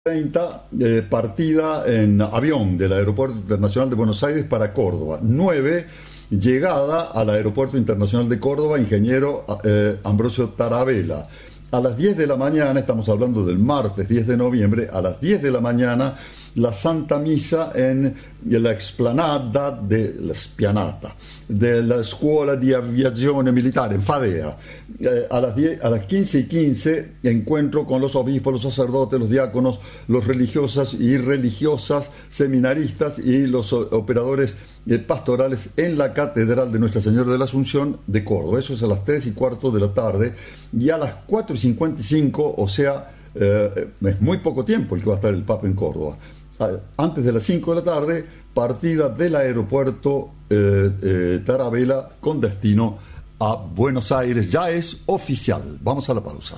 30, partida en avión del Aeropuerto Internacional de Buenos Aires para Córdoba. 9, llegada al Aeropuerto Internacional de Córdoba, ingeniero Ambrosio Tarabella. A las 10 de la mañana, estamos hablando del martes 10 de noviembre, a las 10 de la mañana, la Santa Misa en la explanada della Spianata della Scuola di Aviazione Militare, en Fadea. A las 15:15, encuentro con los obispos, los sacerdotes, los diáconos, los religiosas y religiosas, seminaristas y los operadores pastorales en la Catedral de Nuestra Señora de la Asunción de Córdoba. Eso es a las 3:15 de la tarde, y a las 4:55, o sea, es muy poco tiempo el que va a estar el Papa en Córdoba. Antes de las 5 de la tarde, partida del aeropuerto Tarabella con destino a Buenos Aires. Ya es oficial. Vamos a la pausa.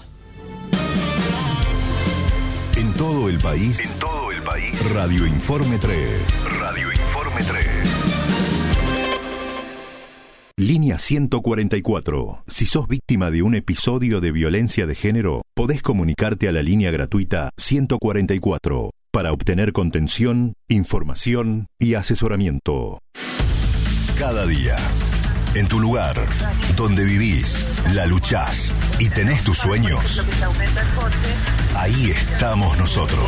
En todo el país. Radio Informe 3. Línea 144. Si sos víctima de un episodio de violencia de género, podés comunicarte a la línea gratuita 144 para obtener contención, información y asesoramiento. Cada día, en tu lugar, donde vivís, la luchás y tenés tus sueños, ahí estamos nosotros.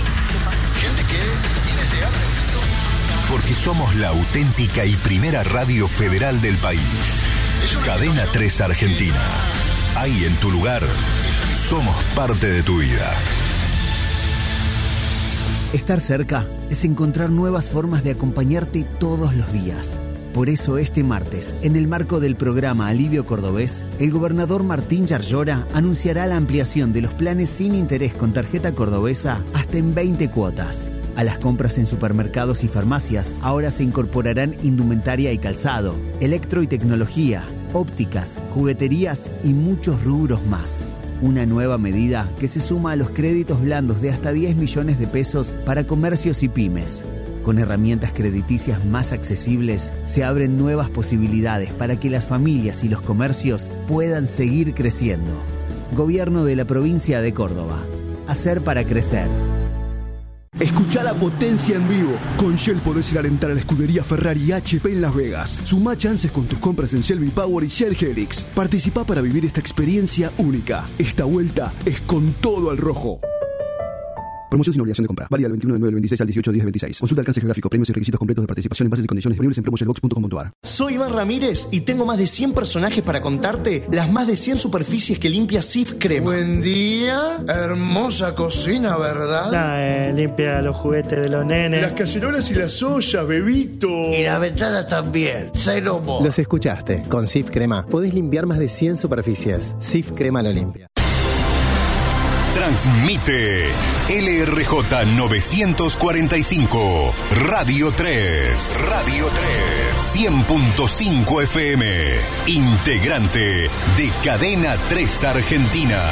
Porque somos la auténtica y primera radio federal del país. Cadena 3 Argentina. Ahí en tu lugar, somos parte de tu vida. Estar cerca es encontrar nuevas formas de acompañarte todos los días. Por eso este martes, en el marco del programa Alivio Cordobés, el gobernador Martín Yarlora anunciará la ampliación de los planes sin interés con tarjeta cordobesa hasta en 20 cuotas. A las compras en supermercados y farmacias ahora se incorporarán indumentaria y calzado, electro y tecnología, ópticas, jugueterías y muchos rubros más. Una nueva medida que se suma a los créditos blandos de hasta 10 millones de pesos para comercios y pymes. Con herramientas crediticias más accesibles, se abren nuevas posibilidades para que las familias y los comercios puedan seguir creciendo. Gobierno de la provincia de Córdoba. Hacer para crecer. Escuchá la potencia en vivo. Con Shell podés ir a alentar a la escudería Ferrari y HP en Las Vegas. Sumá chances con tus compras en Shell V-Power y Shell Helix. Participá para vivir esta experiencia única. Esta vuelta es con todo al rojo. Promoción sin obligación de compra. Válida del 21 de 9 del 26 al 18 de 10 del 26. Consulta alcance geográfico, premios y requisitos completos de participación en bases y condiciones disponibles en promoshellbox.com.ar. Soy Iván Ramírez y tengo más de 100 personajes para contarte las más de 100 superficies que limpia Cif Crema. Buen día. Hermosa cocina, ¿verdad? Limpia los juguetes de los nenes. Las cacerolas y las ollas, bebito. Y la ventana también. Celomo. Los escuchaste. Con Cif Crema podés limpiar más de 100 superficies. Cif Crema lo limpia. Transmite LRJ 945, Radio 3, 100.5 FM, integrante de Cadena 3 Argentina.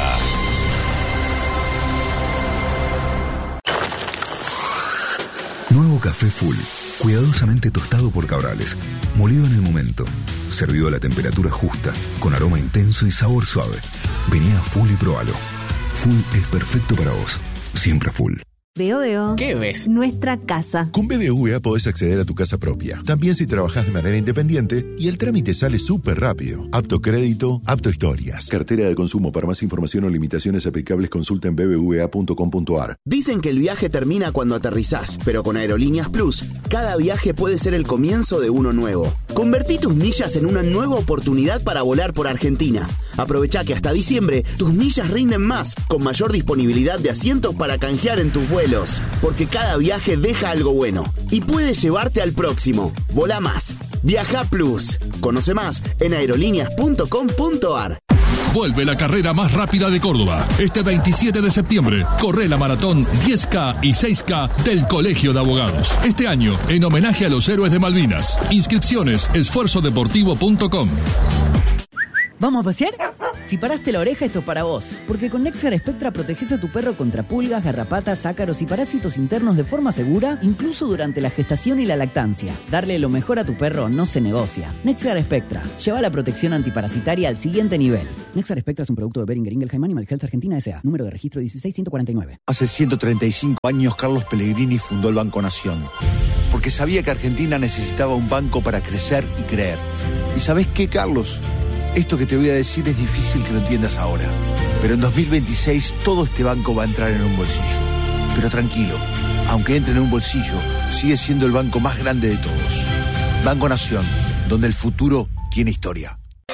Nuevo café Full, cuidadosamente tostado por Cabrales, molido en el momento, servido a la temperatura justa, con aroma intenso y sabor suave. Vení a Full y probalo. Full es perfecto para vos. Siempre Full. Veo. ¿Qué ves? Nuestra casa. Con BBVA podés acceder a tu casa propia. También si trabajás de manera independiente y el trámite sale súper rápido. Apto crédito, apto historias. Cartera de consumo. Para más información o limitaciones aplicables consulta en bbva.com.ar. Dicen que el viaje termina cuando aterrizás, pero con Aerolíneas Plus, cada viaje puede ser el comienzo de uno nuevo. Convertí tus millas en una nueva oportunidad para volar por Argentina. Aprovechá que hasta diciembre tus millas rinden más, con mayor disponibilidad de asientos para canjear en tus vuelos. Porque cada viaje deja algo bueno y puede llevarte al próximo. Volá más. Viaja Plus. Conoce más en aerolíneas.com.ar. Vuelve la carrera más rápida de Córdoba. Este 27 de septiembre, corre la maratón 10K y 6K del Colegio de Abogados. Este año, en homenaje a los héroes de Malvinas. Inscripciones, esfuerzodeportivo.com. ¿Vamos a pasear? Si paraste la oreja, esto es para vos. Porque con Nexar Spectra proteges a tu perro contra pulgas, garrapatas, ácaros y parásitos internos de forma segura, incluso durante la gestación y la lactancia. Darle lo mejor a tu perro no se negocia. Nexar Spectra. Lleva la protección antiparasitaria al siguiente nivel. Nexar Spectra es un producto de Boehringer Ingelheim Animal Health Argentina S.A. Número de registro 16149. Hace 135 años Carlos Pellegrini fundó el Banco Nación. Porque sabía que Argentina necesitaba un banco para crecer y creer. ¿Y sabés qué, Carlos? Esto que te voy a decir es difícil que lo entiendas ahora. Pero en 2026 todo este banco va a entrar en un bolsillo. Pero tranquilo, aunque entre en un bolsillo, sigue siendo el banco más grande de todos. Banco Nación, donde el futuro tiene historia.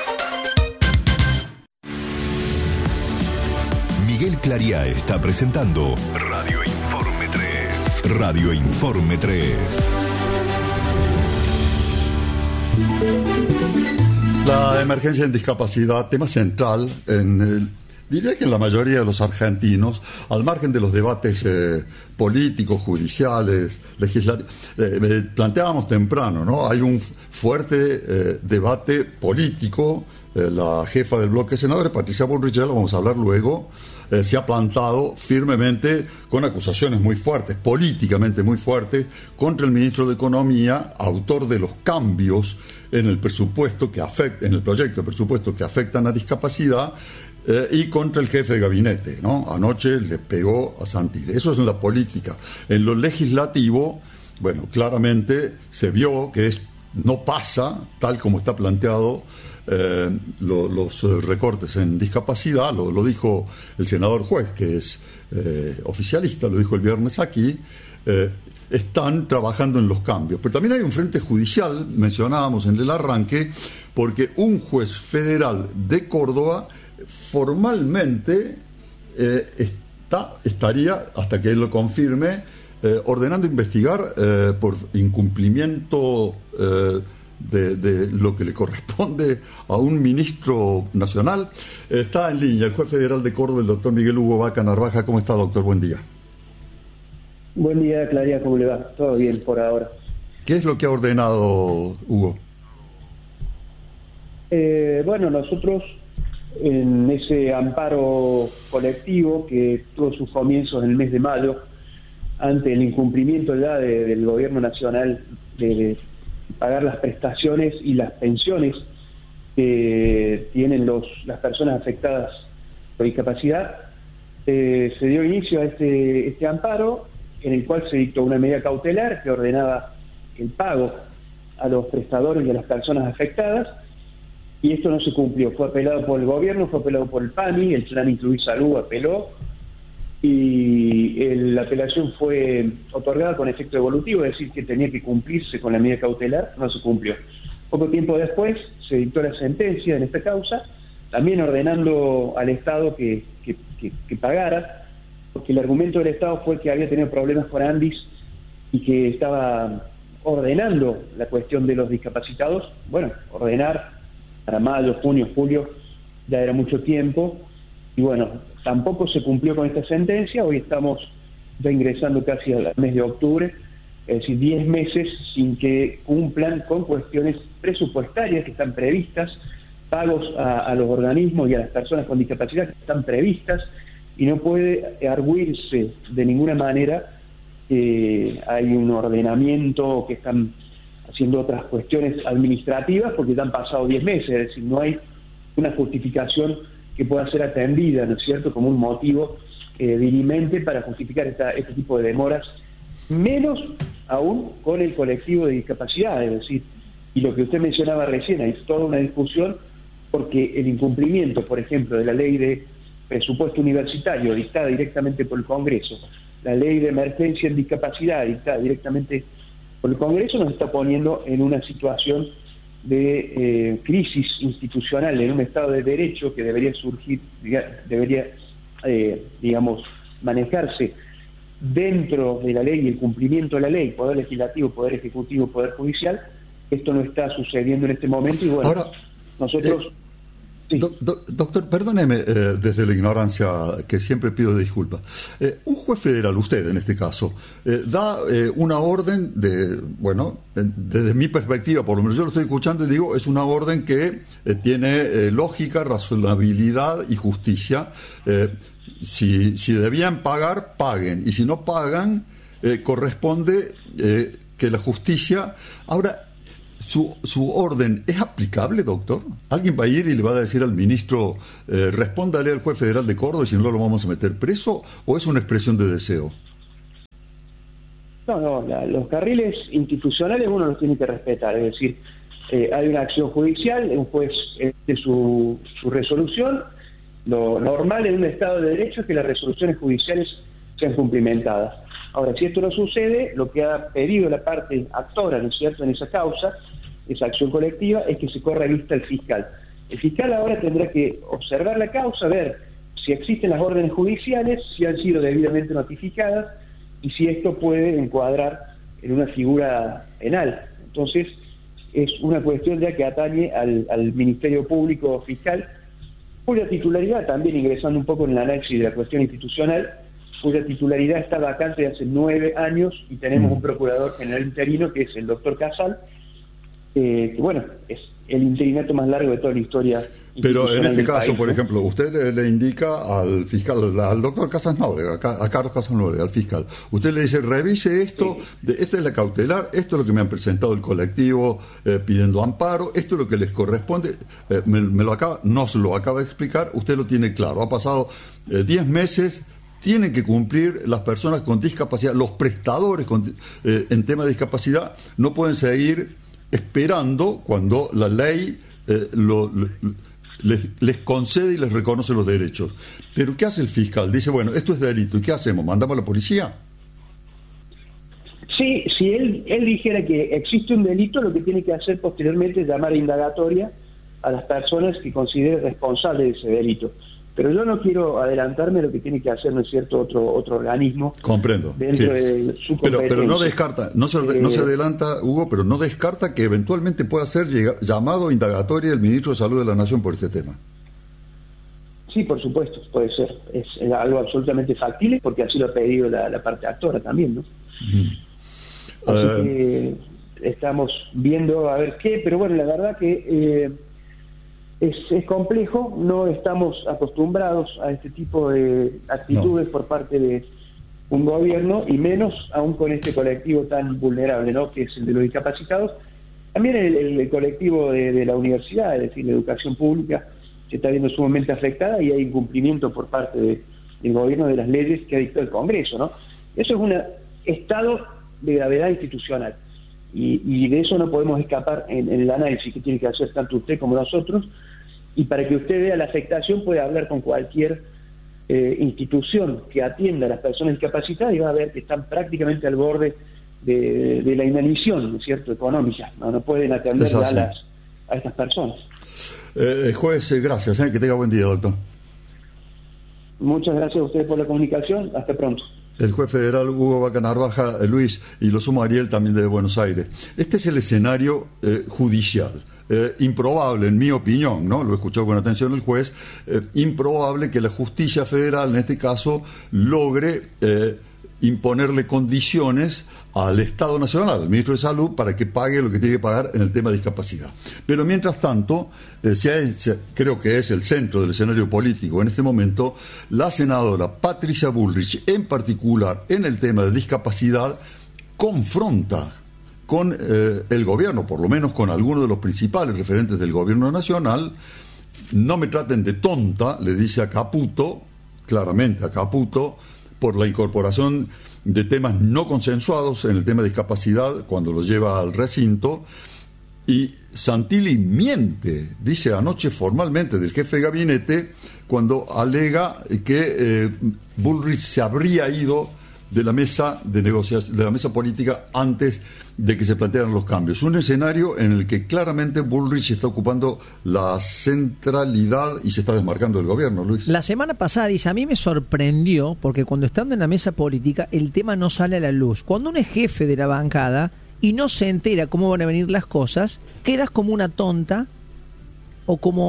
Miguel Clariá está presentando Radio Informe 3. Radio Informe 3. La emergencia en discapacidad, tema central diría que en la mayoría de los argentinos, al margen de los debates políticos, judiciales, legislativos, planteábamos temprano, ¿no? Hay un fuerte debate político. La jefa del bloque de senadores, Patricia Bullrich, ya lo vamos a hablar luego, se ha plantado firmemente con acusaciones muy fuertes, políticamente muy fuertes, contra el ministro de Economía, autor de los cambios en el presupuesto en el proyecto de presupuesto que afectan a discapacidad, y contra el jefe de gabinete, ¿no? Anoche le pegó a Santilli. Eso es en la política. En lo legislativo, bueno, claramente se vio que no pasa tal como está planteado los recortes en discapacidad. Lo dijo el senador Juez, que es oficialista, lo dijo el viernes aquí. Están trabajando en los cambios, pero también hay un frente judicial, mencionábamos en el arranque, porque un juez federal de Córdoba formalmente estaría, hasta que él lo confirme, ordenando investigar por incumplimiento de lo que le corresponde a un ministro nacional. Está en línea el juez federal de Córdoba, el doctor Miguel Hugo Vaca Narvaja. ¿Cómo está, doctor? Buen día. Buen día, Claria, ¿cómo le va? Todo bien por ahora. ¿Qué es lo que ha ordenado Hugo? Bueno, nosotros en ese amparo colectivo que tuvo sus comienzos en el mes de mayo, ante el incumplimiento ya del gobierno nacional de pagar las prestaciones y las pensiones que tienen las personas afectadas por discapacidad, se dio inicio a este amparo, en el cual se dictó una medida cautelar que ordenaba el pago a los prestadores y a las personas afectadas, y esto no se cumplió. Fue apelado por el gobierno, fue apelado por el PAMI, el Plan Incluir Salud apeló, y la apelación fue otorgada con efecto devolutivo, es decir, que tenía que cumplirse con la medida cautelar, no se cumplió. Poco tiempo después se dictó la sentencia en esta causa, también ordenando al Estado que pagara, porque el argumento del Estado fue que había tenido problemas con Andis y que estaba ordenando la cuestión de los discapacitados. Bueno, ordenar para mayo, junio, julio ya era mucho tiempo, y bueno, tampoco se cumplió con esta sentencia. Hoy estamos ya ingresando casi al mes de octubre, es decir, 10 meses sin que cumplan con cuestiones presupuestarias que están previstas, pagos a los organismos y a las personas con discapacidad que están previstas, y no puede arguirse de ninguna manera que hay un ordenamiento o que están haciendo otras cuestiones administrativas, porque ya han pasado 10 meses, es decir, no hay una justificación que pueda ser atendida, ¿no es cierto?, como un motivo dirimente para justificar este tipo de demoras, menos aún con el colectivo de discapacidad. Es decir, y lo que usted mencionaba recién, hay toda una discusión porque el incumplimiento, por ejemplo, de la ley de presupuesto universitario dictada directamente por el Congreso, la ley de emergencia en discapacidad dictada directamente por el Congreso, nos está poniendo en una situación de crisis institucional, en un Estado de Derecho que debería surgir, digamos, manejarse dentro de la ley y el cumplimiento de la ley, Poder Legislativo, Poder Ejecutivo, Poder Judicial. Esto no está sucediendo en este momento, y bueno, ahora, nosotros... Sí. Doctor, perdóneme desde la ignorancia, que siempre pido disculpas. Un juez federal, usted en este caso, da una orden desde mi perspectiva, por lo menos yo lo estoy escuchando y digo, es una orden que tiene lógica, razonabilidad y justicia. Si debían pagar, paguen, y si no pagan, corresponde que la justicia... Ahora, ¿Su orden es aplicable, doctor? ¿Alguien va a ir y le va a decir al ministro, respóndale al juez federal de Córdoba y si no lo vamos a meter preso? ¿O es una expresión de deseo? No, los carriles institucionales uno los tiene que respetar. Es decir, hay una acción judicial, un juez de su resolución. Lo normal en un Estado de Derecho es que las resoluciones judiciales sean cumplimentadas. Ahora, si esto no sucede, lo que ha pedido la parte actora, ¿no es cierto?, en esa causa, esa acción colectiva, es que se corra vista al fiscal. El fiscal ahora tendrá que observar la causa, ver si existen las órdenes judiciales, si han sido debidamente notificadas y si esto puede encuadrar en una figura penal. Entonces, es una cuestión ya que atañe al Ministerio Público Fiscal, cuya titularidad, también ingresando un poco en el análisis de la cuestión institucional, cuya titularidad está vacante de hace 9 años y tenemos un procurador general interino que es el doctor Casal, que es el interinato más largo de toda la historia. Pero en este caso, país, por ¿no? ejemplo, usted le indica al fiscal, al doctor Casasnoble, a Carlos Casasnoble, al fiscal, usted le dice, revise esto, esta es la cautelar, esto es lo que me han presentado el colectivo pidiendo amparo, esto es lo que les corresponde, nos lo acaba de explicar, usted lo tiene claro, ha pasado 10 meses, tienen que cumplir las personas con discapacidad, los prestadores en tema de discapacidad no pueden seguir esperando cuando la ley les concede y les reconoce los derechos. Pero ¿qué hace el fiscal? Dice, bueno, esto es delito, ¿y qué hacemos? ¿Mandamos a la policía? Sí, si él dijera que existe un delito, lo que tiene que hacer posteriormente es llamar a indagatoria a las personas que considere responsables de ese delito. Pero yo no quiero adelantarme a lo que tiene que hacer, ¿no es cierto?, otro organismo. Comprendo. Dentro de su competencia. Pero no descarta, no se adelanta, Hugo, pero no descarta que eventualmente pueda ser llamado indagatoria el ministro de Salud de la Nación por este tema. Sí, por supuesto, puede ser. Es algo absolutamente factible porque así lo ha pedido la parte actora también, ¿no? Así que estamos viendo a ver qué, pero bueno, la verdad que es complejo, no estamos acostumbrados a este tipo de actitudes por parte de un gobierno y menos aún con este colectivo tan vulnerable, ¿no?, que es el de los discapacitados. También el colectivo de la universidad, es decir, la educación pública, se está viendo sumamente afectada y hay incumplimiento por parte del gobierno de las leyes que ha dictado el Congreso, ¿no? Eso es un estado de gravedad institucional y de eso no podemos escapar en el análisis que tiene que hacer tanto usted como nosotros, y para que usted vea la afectación puede hablar con cualquier institución que atienda a las personas discapacitadas y va a ver que están prácticamente al borde de la inanición, ¿no es cierto?, económica. No pueden atender a estas personas. Juez, gracias, que tenga buen día, doctor. Muchas gracias a ustedes por la comunicación, hasta pronto. El juez federal Hugo Vaca Narvaja, Luis, y lo sumo Ariel también de Buenos Aires. Este es el escenario judicial. Improbable, en mi opinión, ¿no? Lo he escuchado con atención el juez, improbable que la justicia federal, en este caso, logre imponerle condiciones al Estado Nacional, al Ministro de Salud, para que pague lo que tiene que pagar en el tema de discapacidad. Pero mientras tanto, creo que es el centro del escenario político en este momento, la senadora Patricia Bullrich, en particular en el tema de discapacidad, confronta con el gobierno, por lo menos con algunos de los principales referentes del gobierno nacional. No me traten de tonta, le dice a Caputo, claramente a Caputo, por la incorporación de temas no consensuados en el tema de discapacidad cuando lo lleva al recinto. Y Santilli miente, dice anoche formalmente del jefe de gabinete, cuando alega que Bullrich se habría ido de la mesa de negociación, de la mesa política, antes de que se plantearan los cambios. Un escenario en el que claramente Bullrich está ocupando la centralidad y se está desmarcando del gobierno, Luis. La semana pasada, dice, a mí me sorprendió, porque cuando estando en la mesa política, el tema no sale a la luz. Cuando uno es jefe de la bancada y no se entera cómo van a venir las cosas, quedas como una tonta o como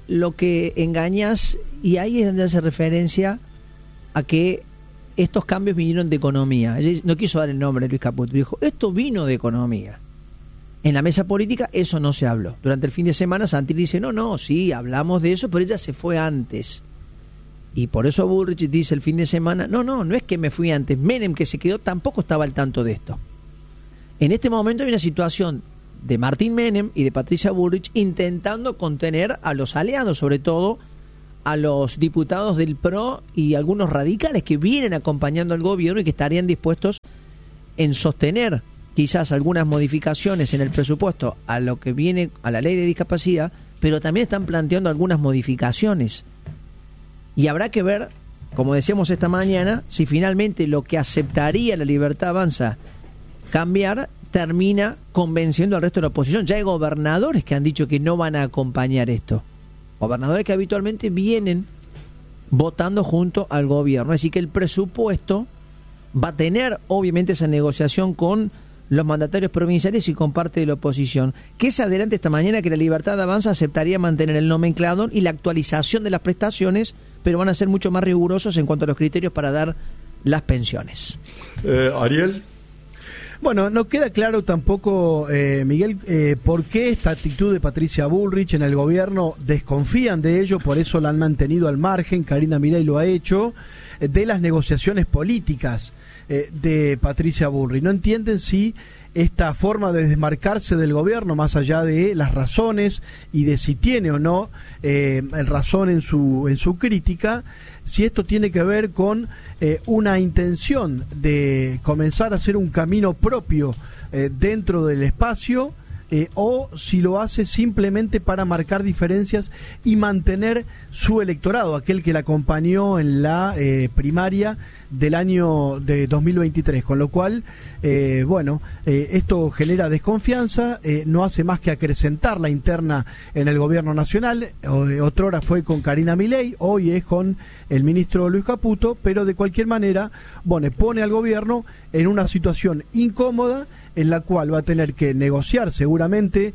lo que engañas, y ahí es donde hace referencia a que estos cambios vinieron de economía. No quiso dar el nombre Luis Caputo, dijo, esto vino de economía. En la mesa política eso no se habló. Durante el fin de semana Santilli dice, sí, hablamos de eso, pero ella se fue antes. Y por eso Bullrich dice el fin de semana, no es que me fui antes, Menem, que se quedó, tampoco estaba al tanto de esto. En este momento hay una situación de Martín Menem y de Patricia Bullrich intentando contener a los aliados, sobre todo a los diputados del PRO y algunos radicales que vienen acompañando al gobierno y que estarían dispuestos en sostener quizás algunas modificaciones en el presupuesto a lo que viene a la ley de discapacidad, pero también están planteando algunas modificaciones. Y habrá que ver, como decíamos esta mañana, si finalmente lo que aceptaría la Libertad Avanza cambiar termina convenciendo al resto de la oposición. Ya hay gobernadores que han dicho que no van a acompañar esto. Gobernadores que habitualmente vienen votando junto al gobierno. Así que el presupuesto va a tener obviamente esa negociación con los mandatarios provinciales y con parte de la oposición. Que se adelante esta mañana que la Libertad Avanza aceptaría mantener el nomenclador y la actualización de las prestaciones, pero van a ser mucho más rigurosos en cuanto a los criterios para dar las pensiones. Ariel. Bueno, no queda claro tampoco, Miguel, por qué esta actitud de Patricia Bullrich en el gobierno. Desconfían de ello, por eso la han mantenido al margen. Karina Milei lo ha hecho, de las negociaciones políticas de Patricia Bullrich. No entienden si esta forma de desmarcarse del gobierno, más allá de las razones y de si tiene o no razón en su crítica, si esto tiene que ver con una intención de comenzar a hacer un camino propio dentro del espacio, o si lo hace simplemente para marcar diferencias y mantener su electorado, aquel que la acompañó en la primaria del año de 2023, con lo cual esto genera desconfianza, no hace más que acrecentar la interna en el gobierno nacional. Otrora fue con Karina Milei, hoy es con el ministro Luis Caputo, pero de cualquier manera pone al gobierno en una situación incómoda en la cual va a tener que negociar seguramente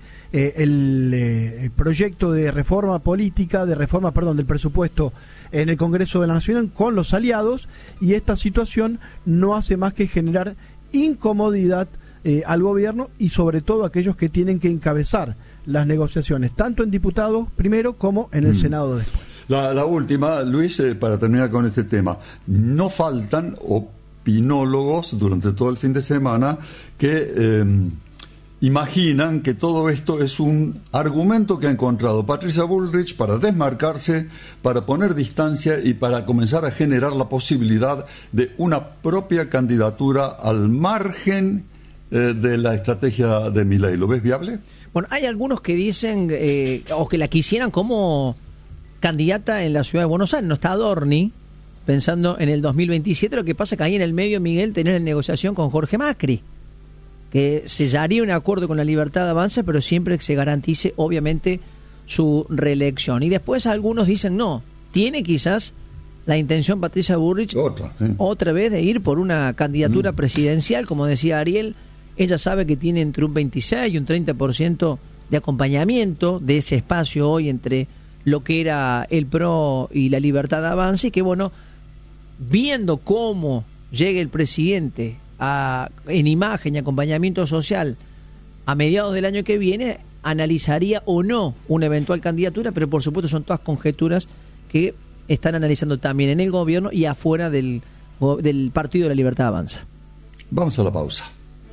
el proyecto de reforma política, del presupuesto en el Congreso de la Nación con los aliados, y esta situación no hace más que generar incomodidad al gobierno y sobre todo a aquellos que tienen que encabezar las negociaciones, tanto en diputados primero como en el Senado después. La última, Luis, para terminar con este tema. No faltan opinólogos durante todo el fin de semana que imaginan que todo esto es un argumento que ha encontrado Patricia Bullrich para desmarcarse, para poner distancia y para comenzar a generar la posibilidad de una propia candidatura al margen de la estrategia de Milei. ¿Lo ves viable? Bueno, hay algunos que dicen o que la quisieran como candidata en la ciudad de Buenos Aires. No está Adorni, pensando en el 2027. Lo que pasa es que ahí en el medio, Miguel, tenés la negociación con Jorge Macri, que sellaría un acuerdo con la Libertad Avanza, pero siempre que se garantice, obviamente, su reelección. Y después algunos dicen, no, tiene quizás la intención Patricia Bullrich otra vez de ir por una candidatura presidencial. Como decía Ariel, ella sabe que tiene entre un 26 y un 30% de acompañamiento de ese espacio hoy entre lo que era el PRO y la Libertad Avanza, y que viendo cómo llegue el presidente en imagen y acompañamiento social a mediados del año que viene, analizaría o no una eventual candidatura, pero por supuesto son todas conjeturas que están analizando también en el gobierno y afuera del Partido de la Libertad Avanza. Vamos a la pausa.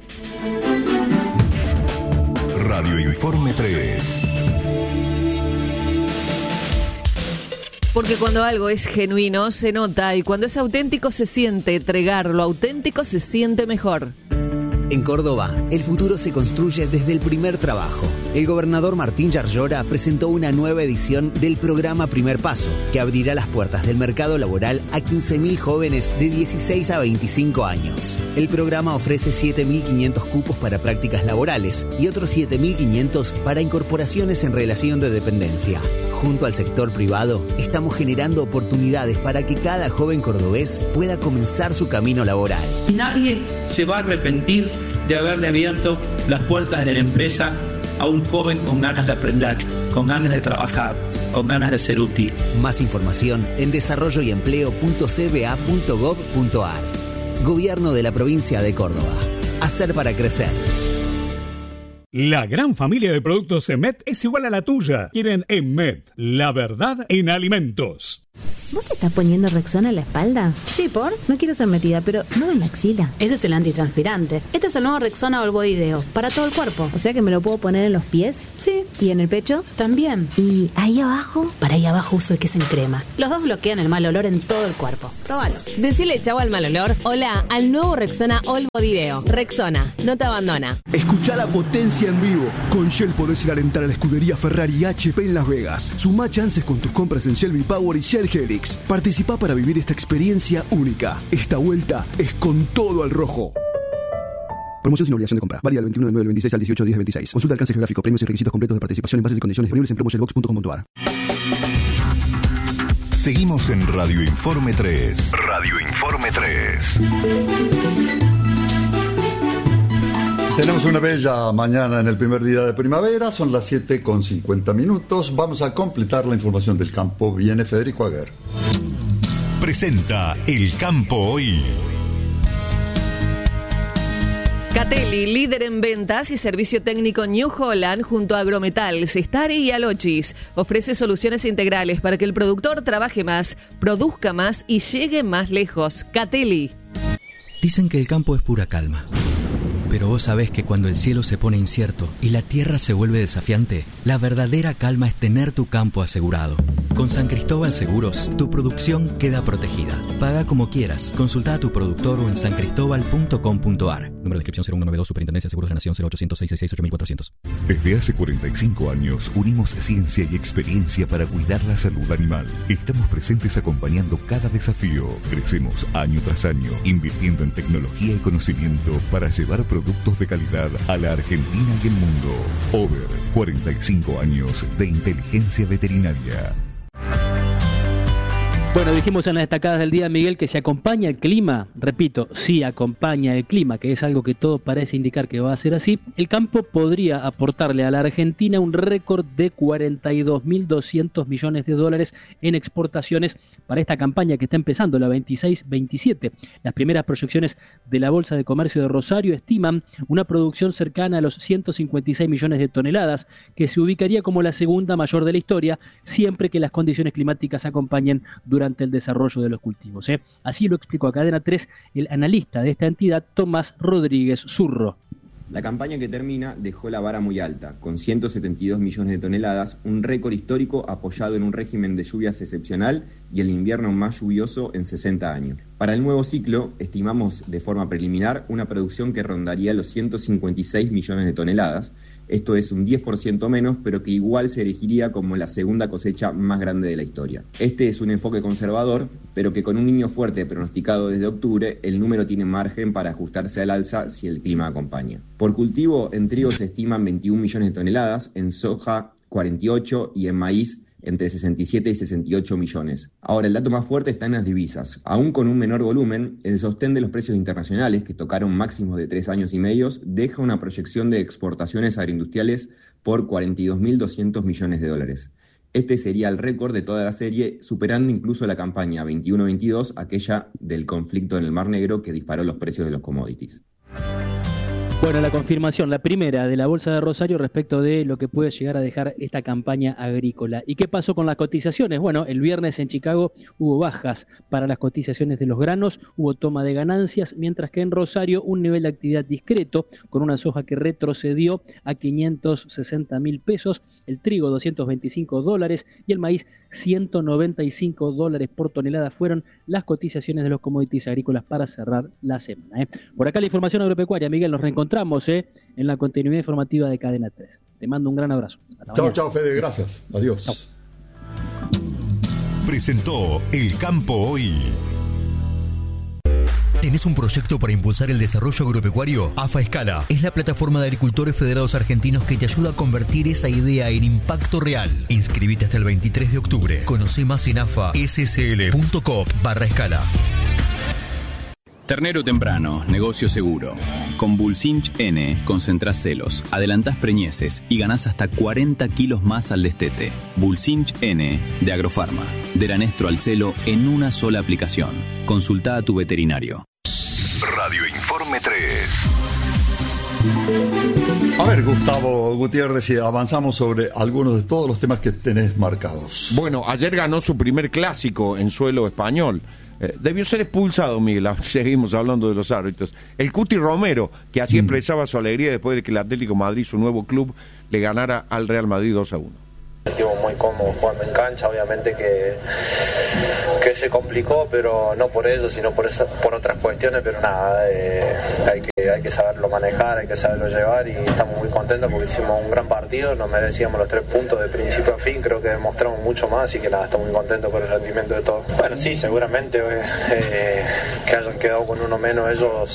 Radio Informe 3. Porque cuando algo es genuino se nota, y cuando es auténtico se siente. Entregar lo auténtico se siente mejor. En Córdoba, el futuro se construye desde el primer trabajo. El gobernador Martín Yarlora presentó una nueva edición del programa Primer Paso, que abrirá las puertas del mercado laboral a 15.000 jóvenes de 16 a 25 años. El programa ofrece 7.500 cupos para prácticas laborales y otros 7.500 para incorporaciones en relación de dependencia. Junto al sector privado, estamos generando oportunidades para que cada joven cordobés pueda comenzar su camino laboral. Nadie se va a arrepentir de haberle abierto las puertas de la empresa a un joven con ganas de aprender, con ganas de trabajar. o me van a ser útil. Más información en desarrolloyempleo.cba.gov.ar. Gobierno de la provincia de Córdoba. Hacer para crecer. La gran familia de productos EMET es igual a la tuya. Quieren EMET, la verdad en alimentos. ¿Vos te estás poniendo Rexona en la espalda? Sí, ¿por? No quiero ser metida, pero no en la axila. Ese es el antitranspirante. Este es el nuevo Rexona All Body Deo, para todo el cuerpo. O sea que me lo puedo poner en los pies. Sí. ¿Y en el pecho? También. ¿Y ahí abajo? Para ahí abajo uso el que es en crema. Los dos bloquean el mal olor en todo el cuerpo. Próbalo. Decile chau al mal olor. Hola al nuevo Rexona All Body Deo. Rexona, no te abandona. Escuchá la potencia en vivo. Con Shell podés ir a alentar a la escudería Ferrari y HP en Las Vegas. Sumá chances con tus compras en Shell V-Power y Shell Helix. Participá para vivir esta experiencia única. Esta vuelta es con todo al rojo. Promoción sin obligación de compra. Válida del 21 de 9 del 26 al 18 de 10 del 26. Consulta alcance geográfico, premios y requisitos completos de participación en bases y condiciones disponibles en promoshellbox.com.ar. Seguimos en Radio Informe 3. Radio Informe 3. Tenemos una bella mañana en el primer día de primavera, son las 7:50. Vamos a completar la información del campo. Viene Federico Aguer. Presenta El Campo Hoy. Catelli, líder en ventas y servicio técnico New Holland, junto a Agrometal, Cestari y Alochis, ofrece soluciones integrales para que el productor trabaje más, produzca más y llegue más lejos. Catelli. Dicen que el campo es pura calma. Pero vos sabés que cuando el cielo se pone incierto y la tierra se vuelve desafiante, la verdadera calma es tener tu campo asegurado. Con San Cristóbal Seguros, tu producción queda protegida. Paga como quieras. Consulta a tu productor o en sancristobal.com.ar. Número de inscripción 0192, Superintendencia de Seguros de la Nación 0800-666-8400. Desde hace 45 años unimos ciencia y experiencia para cuidar la salud animal. Estamos presentes acompañando cada desafío. Crecemos año tras año, invirtiendo en tecnología y conocimiento para llevar productos de calidad a la Argentina y el mundo. Over 45 años de inteligencia veterinaria. Bueno, dijimos en las destacadas del día, Miguel, que se acompaña el clima, repito, sí acompaña el clima, que es algo que todo parece indicar que va a ser así, el campo podría aportarle a la Argentina un récord de 42.200 millones de dólares en exportaciones para esta campaña que está empezando, la 26-27. Las primeras proyecciones de la Bolsa de Comercio de Rosario estiman una producción cercana a los 156 millones de toneladas, que se ubicaría como la segunda mayor de la historia, siempre que las condiciones climáticas acompañen durante el desarrollo de los cultivos. Así lo explicó a Cadena 3 el analista de esta entidad, Tomás Rodríguez Zurro. La campaña que termina dejó la vara muy alta, con 172 millones de toneladas, un récord histórico apoyado en un régimen de lluvias excepcional y el invierno más lluvioso en 60 años. Para el nuevo ciclo, estimamos de forma preliminar una producción que rondaría los 156 millones de toneladas. Esto es un 10% menos, pero que igual se erigiría como la segunda cosecha más grande de la historia. Este es un enfoque conservador, pero que con un niño fuerte pronosticado desde octubre, el número tiene margen para ajustarse al alza si el clima acompaña. Por cultivo, en trigo se estiman 21 millones de toneladas, en soja 48 y en maíz entre 67 y 68 millones. Ahora, el dato más fuerte está en las divisas. Aún con un menor volumen, el sostén de los precios internacionales, que tocaron máximos de 3 años y medio, deja una proyección de exportaciones agroindustriales por 42.200 millones de dólares. Este sería el récord de toda la serie, superando incluso la campaña 21-22, aquella del conflicto en el Mar Negro que disparó los precios de los commodities. Bueno, la confirmación, la primera de la Bolsa de Rosario respecto de lo que puede llegar a dejar esta campaña agrícola. ¿Y qué pasó con las cotizaciones? Bueno, el viernes en Chicago hubo bajas para las cotizaciones de los granos, hubo toma de ganancias, mientras que en Rosario un nivel de actividad discreto, con una soja que retrocedió a 560.000 pesos, el trigo $225 y el maíz $195 por tonelada fueron las cotizaciones de los commodities agrícolas para cerrar la semana. Por acá la información agropecuaria. Miguel, nos reencontramos en la continuidad informativa de Cadena 3. Te mando un gran abrazo. Chao, Fede, gracias. Adiós. Chao. Presentó El Campo Hoy. ¿Tenés un proyecto para impulsar el desarrollo agropecuario? AFA Escala es la plataforma de agricultores federados argentinos que te ayuda a convertir esa idea en impacto real. Inscribite hasta el 23 de octubre. Conoce más en afassl.coop/escala. Ternero temprano, negocio seguro. Con Bulsinch N concentrás celos, adelantás preñeces y ganás hasta 40 kilos más al destete. Bulsinch N de Agrofarma. Del anestro al celo en una sola aplicación. Consultá a tu veterinario. Radio Informe 3. A ver, Gustavo Gutiérrez, si avanzamos sobre algunos de todos los temas que tenés marcados. Bueno, ayer ganó su primer clásico en suelo español. Debió ser expulsado, Miguel. Seguimos hablando de los árbitros. El Cuti Romero, que así expresaba su alegría después de que el Atlético de Madrid, su nuevo club, le ganara al Real Madrid 2-1. Estuvo muy cómodo jugando en cancha, obviamente que se complicó, pero no por eso, sino por otras cuestiones, pero nada, hay que saberlo manejar, hay que saberlo llevar y estamos muy contentos porque hicimos un gran partido, nos merecíamos los 3 puntos de principio a fin, creo que demostramos mucho más, así que nada, estamos muy contentos por el rendimiento de todos. Bueno, sí, seguramente que hayan quedado con uno menos ellos,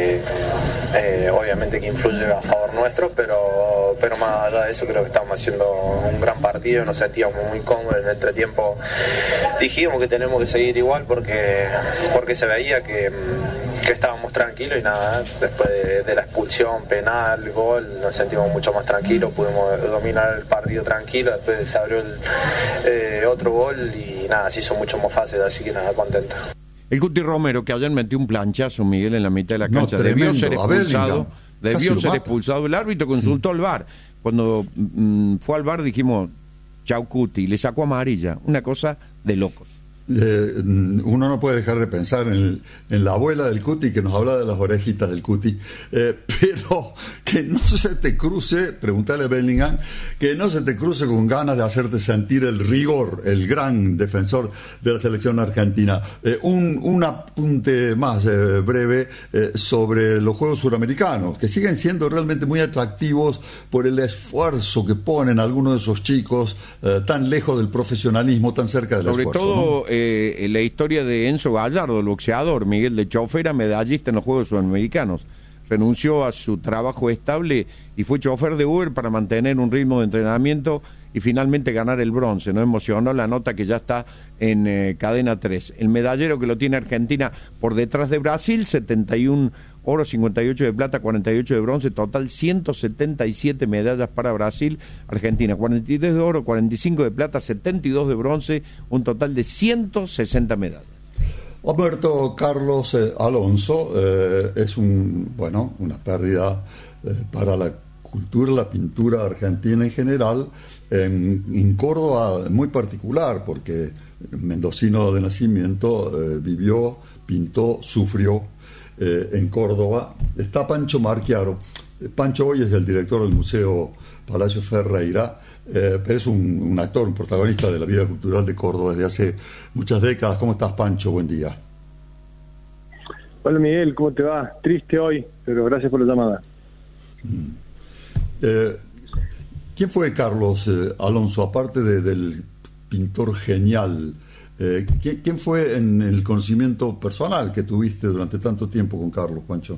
obviamente que influye a favor nuestro, pero más allá de eso creo que estamos haciendo un gran partido, nos sentíamos muy cómodos en el entretiempo. Dijimos que tenemos que seguir igual porque se veía que estábamos tranquilos y nada, después de la expulsión, penal, gol, nos sentimos mucho más tranquilos, pudimos dominar el partido tranquilo, después se abrió el otro gol y nada, se hizo mucho más fácil, así que nada, contento. El Cuti Romero, que ayer metió un planchazo, Miguel, en la mitad de la cancha, debió ser expulsado, el árbitro consultó al VAR. Cuando fue al VAR dijimos, chau Cuti, le sacó amarilla, una cosa de locos. Uno no puede dejar de pensar en la abuela del Cuti que nos habla de las orejitas del Cuti, pero que no se te cruce, preguntale a Bellingham, que no se te cruce con ganas de hacerte sentir el rigor, el gran defensor de la selección argentina. Un apunte más breve sobre los Juegos Suramericanos, que siguen siendo realmente muy atractivos por el esfuerzo que ponen algunos de esos chicos tan lejos del profesionalismo, tan cerca del esfuerzo. Sobre todo, ¿no? La historia de Enzo Gallardo, el boxeador, Miguel, de chofer a medallista en los Juegos Sudamericanos. Renunció a su trabajo estable y fue chofer de Uber para mantener un ritmo de entrenamiento y finalmente ganar el bronce. Nos emocionó la nota que ya está en Cadena 3. El medallero que lo tiene Argentina por detrás de Brasil, 71 oro, 58 de plata, 48 de bronce, total 177 medallas para Brasil. Argentina 43 de oro, 45 de plata, 72 de bronce, un total de 160 medallas. Ha muerto Carlos Alonso, es una pérdida para la cultura, la pintura argentina en general, en Córdoba muy particular, porque mendocino de nacimiento, vivió, pintó, sufrió en Córdoba. Está Pancho Marchiaro. Pancho hoy es el director del Museo Palacio Ferreira, pero es un actor, un protagonista de la vida cultural de Córdoba desde hace muchas décadas. ¿Cómo estás, Pancho? Buen día. Hola, Miguel, ¿cómo te va? Triste hoy, pero gracias por la llamada. ¿Quién fue Carlos Alonso, aparte del pintor genial? ¿Quién fue en el conocimiento personal que tuviste durante tanto tiempo con Carlos, Pancho?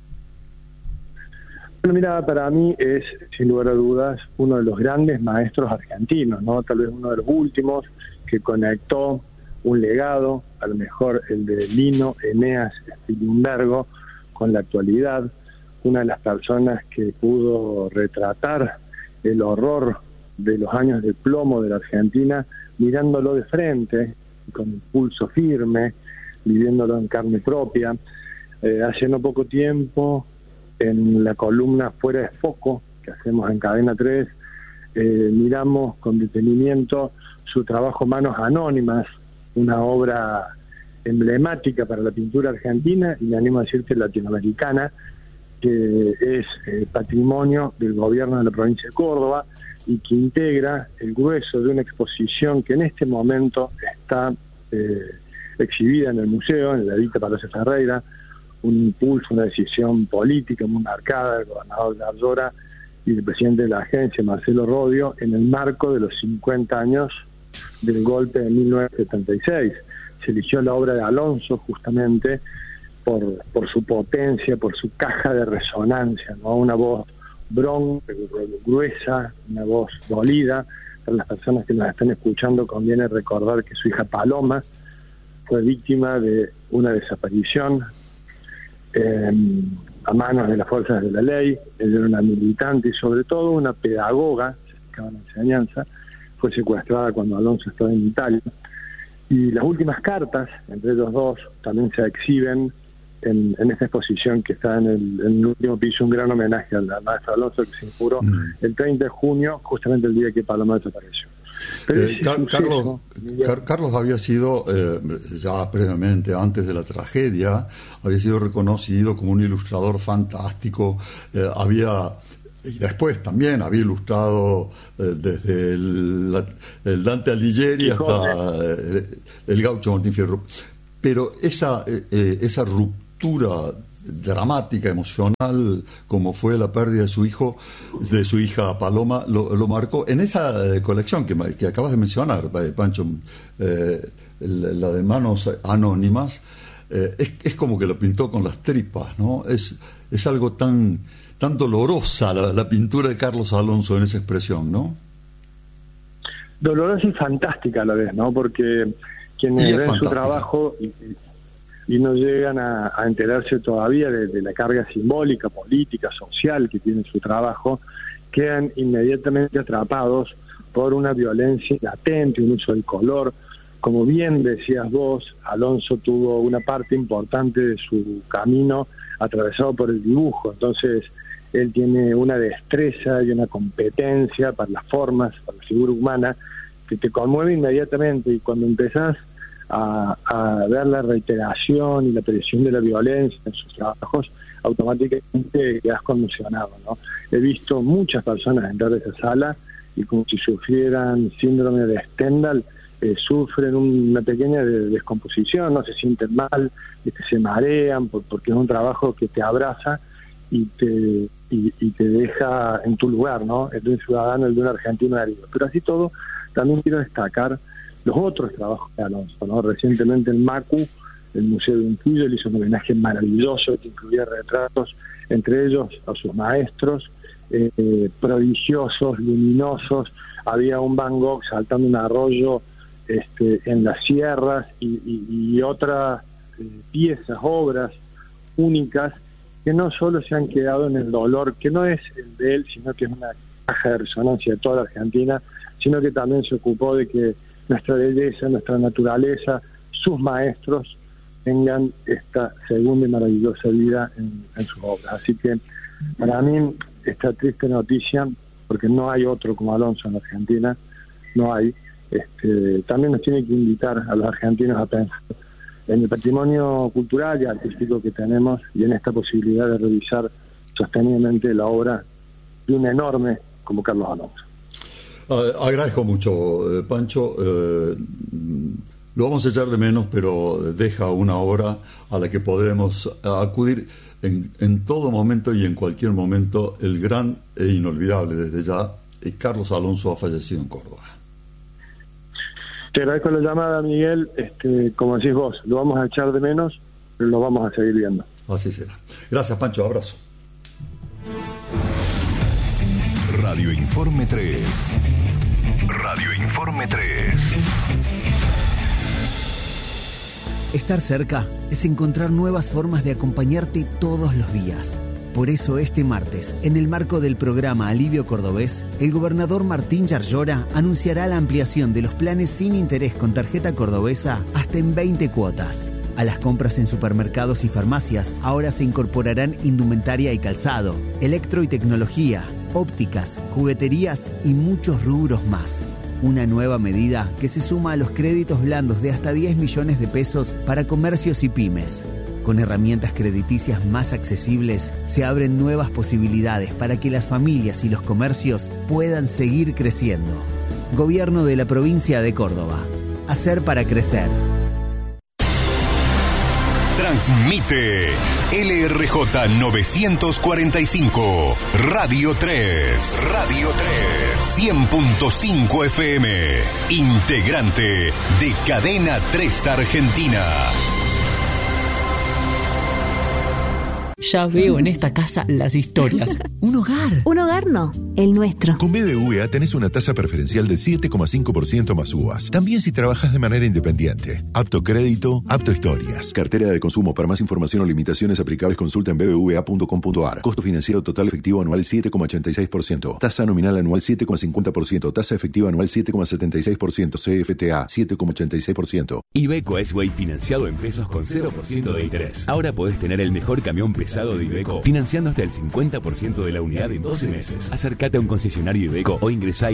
Bueno, mira, para mí es, sin lugar a dudas, uno de los grandes maestros argentinos, ¿no? Tal vez uno de los últimos que conectó un legado, a lo mejor el de Lino, Eneas, Spilimbergo, con la actualidad. Una de las personas que pudo retratar el horror de los años de plomo de la Argentina, mirándolo de frente, con el pulso firme, viviéndolo en carne propia. Hace no poco tiempo, en la columna Fuera de Foco, que hacemos en Cadena 3, miramos con detenimiento su trabajo Manos Anónimas, una obra emblemática para la pintura argentina y me animo a decirte latinoamericana, que es patrimonio del gobierno de la provincia de Córdoba y que integra el grueso de una exposición que en este momento está exhibida en el museo, en la Edita Palacio Ferreira, un impulso, una decisión política muy marcada del gobernador Garllora y del presidente de la agencia, Marcelo Rodio, en el marco de los 50 años del golpe de 1976. Se eligió la obra de Alonso justamente por su potencia, por su caja de resonancia, ¿no? Una voz gruesa, una voz dolida. Para las personas que nos están escuchando conviene recordar que su hija Paloma fue víctima de una desaparición a manos de las fuerzas de la ley. Ella era una militante y sobre todo una pedagoga, se dedicaba a la enseñanza. Fue secuestrada cuando Alonso estaba en Italia. Y las últimas cartas entre ellos dos también se exhiben en esta exposición que está en el último piso, un gran homenaje al maestro Alonso, que se inauguró el 30 de junio, justamente el día que Paloma desapareció. Carlos había sido, ya previamente, antes de la tragedia, había sido reconocido como un ilustrador fantástico, y después también había ilustrado desde el Dante Alighieri hasta el Gaucho Martín Fierro. Pero esa ruptura dramática, emocional, como fue la pérdida de su hija Paloma, lo marcó en esa colección que acabas de mencionar, Pancho, la de Manos Anónimas. Es como que lo pintó con las tripas, ¿no? Es algo tan dolorosa la pintura de Carlos Alonso en esa expresión, ¿no? Dolorosa y fantástica a la vez, ¿no? Porque quienes ven su trabajo y no llegan a enterarse todavía de la carga simbólica, política, social que tiene su trabajo, quedan inmediatamente atrapados por una violencia latente, un uso del color. Como bien decías vos, Alonso tuvo una parte importante de su camino atravesado por el dibujo, entonces él tiene una destreza y una competencia para las formas, para la figura humana, que te conmueve inmediatamente, y cuando empezás a ver la reiteración y la presión de la violencia en sus trabajos, automáticamente quedas conmocionado, ¿no? He visto muchas personas entrar a esa sala y como si sufrieran síndrome de Stendhal, sufren una pequeña descomposición, no se sienten mal, se marean, porque es un trabajo que te abraza y te deja en tu lugar, ¿no? El de un ciudadano, el de un argentino herido. Pero así todo, también quiero destacar los otros trabajos de Alonso, ¿no? Recientemente el MACU, el Museo de Unquillo, le hizo un homenaje maravilloso que incluía retratos, entre ellos a sus maestros, prodigiosos, luminosos. Había un Van Gogh saltando un arroyo en las sierras y otras piezas, obras únicas que no solo se han quedado en el dolor, que no es el de él, sino que es una caja de resonancia de toda la Argentina, sino que también se ocupó de que nuestra belleza, nuestra naturaleza, sus maestros tengan esta segunda y maravillosa vida en sus obras. Así que para mí esta triste noticia, porque no hay otro como Alonso en la Argentina, no hay, también nos tiene que invitar a los argentinos a pensar en el patrimonio cultural y artístico que tenemos y en esta posibilidad de revisar sostenidamente la obra de un enorme como Carlos Alonso. Agradezco mucho, Pancho. Lo vamos a echar de menos, pero deja una obra a la que podemos acudir en todo momento y en cualquier momento. El gran e inolvidable desde ya, Carlos Alonso ha fallecido en Córdoba. Te agradezco la llamada, Miguel. Como decís vos, lo vamos a echar de menos, pero lo vamos a seguir viendo. Así será. Gracias, Pancho. Abrazo. Radio Informe 3. Radio Informe 3. Estar cerca es encontrar nuevas formas de acompañarte todos los días. Por eso este martes, en el marco del programa Alivio Cordobés, el gobernador Martín Yarlora anunciará la ampliación de los planes sin interés con tarjeta cordobesa hasta en 20 cuotas. A las compras en supermercados y farmacias ahora se incorporarán indumentaria y calzado, electro y tecnología, ópticas, jugueterías y muchos rubros más. Una nueva medida que se suma a los créditos blandos de hasta 10 millones de pesos para comercios y pymes. Con herramientas crediticias más accesibles, se abren nuevas posibilidades para que las familias y los comercios puedan seguir creciendo. Gobierno de la provincia de Córdoba. Hacer para crecer. Transmite LRJ 945, Radio 3. Radio 3. 100.5 FM. Integrante de Cadena 3 Argentina. Ya veo en esta casa las historias. Un hogar. Un hogar no, el nuestro. Con BBVA tenés una tasa preferencial del 7,5% más uvas. También si trabajas de manera independiente. Apto crédito, apto historias. Cartera de consumo. Para más información o limitaciones aplicables, consulta en bbva.com.ar. Costo financiero total efectivo anual 7,86%. Tasa nominal anual 7,50%. Tasa efectiva anual 7,76%. CFTA 7,86%. Iveco S-Way financiado en pesos con 0% de interés. Ahora podés tener el mejor camión pesado de Iveco financiando hasta el 50% de la unidad en 12 meses. Acércate a un concesionario Iveco o ingresá a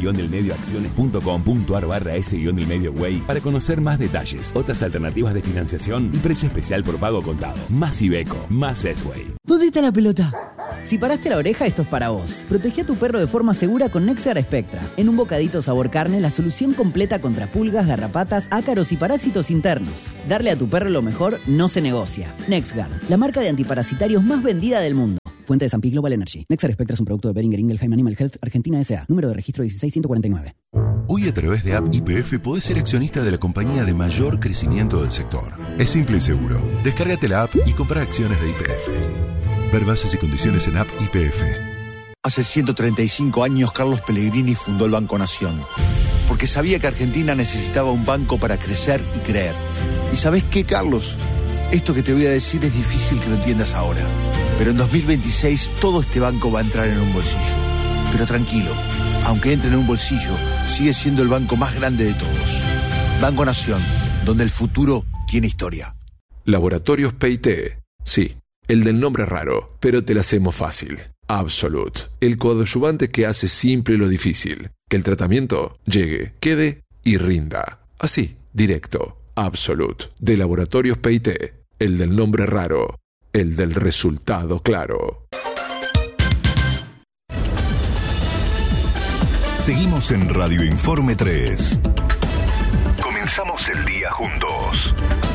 iveco-delmedioacciones.com.ar/S-delmedioway para conocer más detalles, otras alternativas de financiación y precio especial por pago contado. Más Iveco, más S-Way. ¿Dónde está la pelota? Si paraste la oreja, esto es para vos. Protege a tu perro de forma segura con NexGard Spectra. En un bocadito sabor carne, la solución completa contra pulgas, garrapatas, ácaros y parásitos internos. Darle a tu perro lo mejor no se negocia. NexGard, la marca de antiparasitarios más vendida del mundo. Fuente de San Pi Global Energy. NexGard Spectra es un producto de Boehringer Ingelheim Animal Health Argentina S.A. Número de registro 16149. Hoy a través de App YPF podés ser accionista de la compañía de mayor crecimiento del sector. Es simple y seguro. Descárgate la app y compra acciones de YPF. Ver bases y condiciones en App YPF. Hace 135 años Carlos Pellegrini fundó el Banco Nación, porque sabía que Argentina necesitaba un banco para crecer y creer. ¿Y sabés qué, Carlos? Esto que te voy a decir es difícil que lo entiendas ahora, pero en 2026 todo este banco va a entrar en un bolsillo. Pero tranquilo, aunque entre en un bolsillo, sigue siendo el banco más grande de todos. Banco Nación, donde el futuro tiene historia. Laboratorios PIT. Sí, el del nombre raro, pero te la hacemos fácil. Absolute, el coadyuvante que hace simple lo difícil. Que el tratamiento llegue, quede y rinda. Así, directo. Absolute, de Laboratorios PIT. El del nombre raro, el del resultado claro. Seguimos en Radio Informe 3. Comenzamos el día juntos.